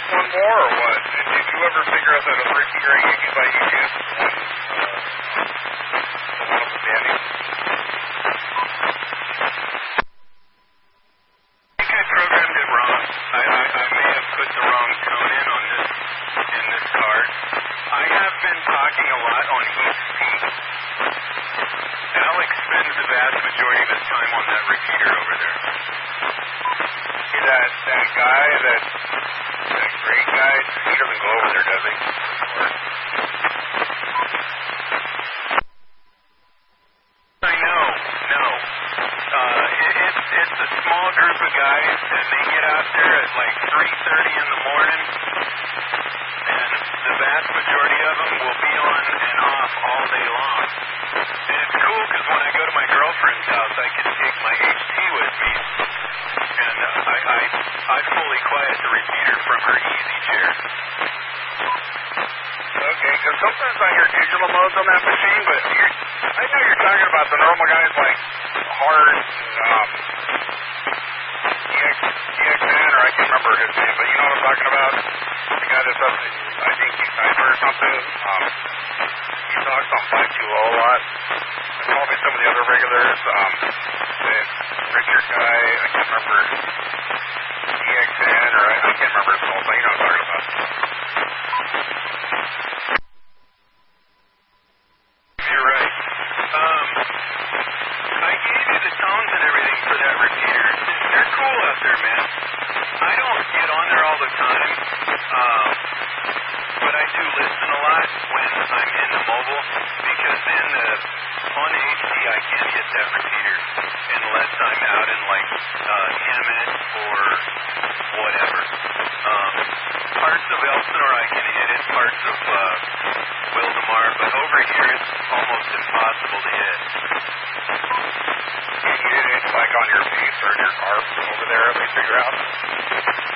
one more or what? Did you ever figure out that a repeater I gave you by UGS is one, the one up with Danny? I think I programmed it wrong. I may have put the wrong tone in this card. I have been talking a lot on East Peak. Alex spends the vast majority of his time on that repeater over there. See that guy, that great guy, he doesn't go over there, does he? I know, no. It's a small group of guys, and they get out there at like 3:30 in the morning, and the vast majority of them will be on and off all day long. And it's cool because when I go to my girlfriend's house, I can take my HT with me, and I fully quiet the repeater from her easy chair. Okay, because sometimes I hear digital modes on that machine, but I know you're talking about the normal guys like Hart, DXN, or I can't remember his name, but you know what I'm talking about? The guy that's up, I think he's Cyber or something. He talks on 520 a lot. And probably some of the other regulars, that Richard guy, I can't remember DXN, or I can't remember his whole thing, you know what I'm talking about. You're right. I gave you the tones and everything for that repeater. They're cool out there, man. I don't get on there all the time, but I do listen a lot when I'm in the mobile, because on the HD I can't hit that repeater unless I'm out in like Hemet or whatever. Parts of Elsinore I can hit it, parts of Wildemar, but over here it's almost impossible to hit. Can you hit it like on your piece or in your car from over there, they figure out?